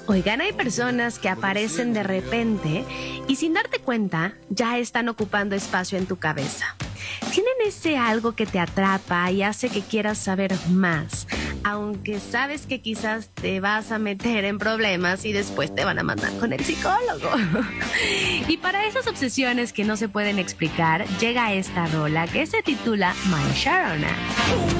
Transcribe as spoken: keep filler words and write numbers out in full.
Oigan, hay personas que aparecen de repente y sin darte cuenta ya están ocupando espacio en tu cabeza. Tienen ese algo que te atrapa y hace que quieras saber más, aunque sabes que quizás te vas a meter en problemas y después te van a mandar con el psicólogo. Y para esas obsesiones que no se pueden explicar, llega esta rola que se titula My Sharona.